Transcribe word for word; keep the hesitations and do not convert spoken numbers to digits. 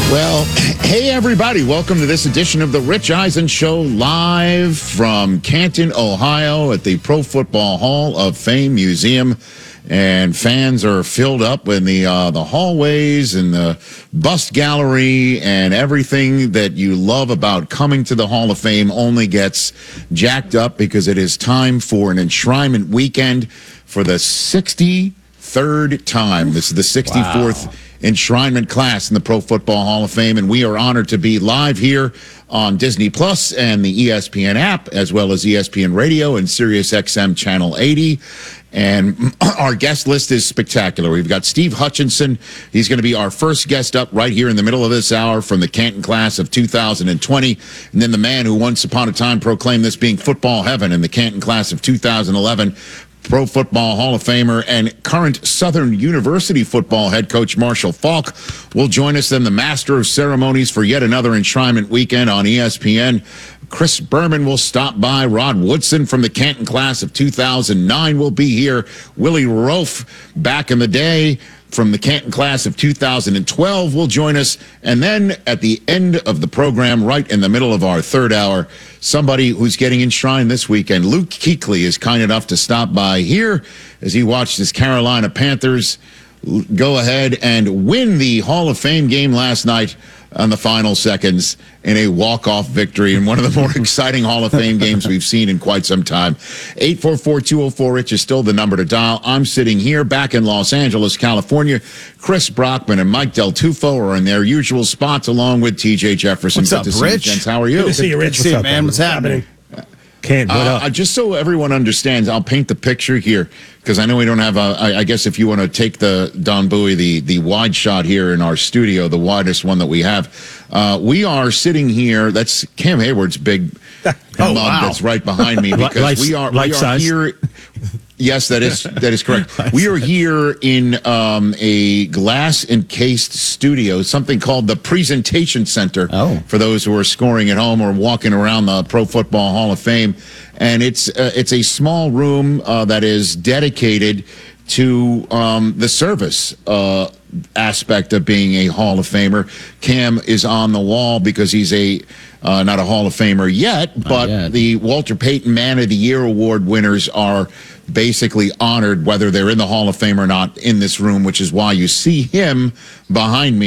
Well, hey, everybody. Welcome to this edition of the Rich Eisen Show, live from Canton, Ohio at the Pro Football Hall of Fame Museum. And fans are filled up in the, uh, the hallways and the bust gallery, and everything that you love about coming to the Hall of Fame only gets jacked up because it is time for an enshrinement weekend for the sixty-third time. This is the sixty-fourth wow. enshrinement class in the Pro Football Hall of Fame, and we are honored to be live here on Disney Plus and the E S P N app, as well as E S P N Radio and Sirius X M Channel eighty. And our guest list is spectacular. We've got Steve Hutchinson. He's going to be our first guest up right here in the middle of this hour from the Canton class of two thousand twenty. And then the man who once upon a time proclaimed this being football heaven in the Canton class of two thousand eleven, Pro Football Hall of Famer and current Southern University football head coach Marshall Faulk will join us. Then the master of ceremonies for yet another enshrinement weekend on E S P N, Chris Berman, will stop by. Rod Woodson from the Canton class of two thousand nine will be here. Willie Roaf, back in the day from the Canton class of two thousand twelve, will join us. And then at the end of the program, right in the middle of our third hour, somebody who's getting enshrined this weekend, Luke Kuechly, is kind enough to stop by here as he watched his Carolina Panthers go ahead and win the Hall of Fame game last night on the final seconds in a walk-off victory in one of the more exciting Hall of Fame games we've seen in quite some time. eight four four, two oh four, RICH is still the number to dial. I'm sitting here back in Los Angeles, California. Chris Brockman and Mike Del Tufo are in their usual spots, along with T J Jefferson. What's Good up, to see Rich? you, gents. How are you? Good to see you, Rich. Good to see you, man. What's happening? Can't, what up? Uh, just so everyone understands, I'll paint the picture here, because I know we don't have a, I, I guess if you want to take the Don Bowie, the, the wide shot here in our studio, the widest one that we have, uh, we are sitting here, that's Cam Hayward's big oh, mug wow. that's right behind me, because Life, we are, life we are size. here. Yes, that is that is correct. We are here in um, a glass-encased studio, something called the Presentation Center, oh. for those who are scoring at home or walking around the Pro Football Hall of Fame. And it's uh, it's a small room uh, that is dedicated to um, the service uh, aspect of being a Hall of Famer. Cam is on the wall because he's a uh, not a Hall of Famer yet, but yet. the Walter Payton Man of the Year Award winners are basically honored whether they're in the Hall of Fame or not in this room, which is why you see him behind me.